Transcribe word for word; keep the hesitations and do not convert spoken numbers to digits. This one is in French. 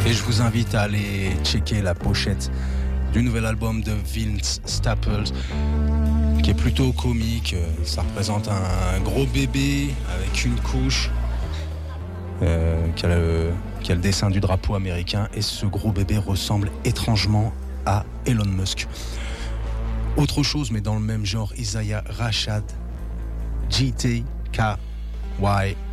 Et je vous invite à aller checker la pochette du nouvel album de Vince Staples, qui est plutôt comique. Ça représente un gros bébé avec une couche, euh, qui, a le, qui a le dessin du drapeau américain, et ce gros bébé ressemble étrangement à Elon Musk. Autre chose, mais dans le même genre, Isaiah Rashad, G T K Y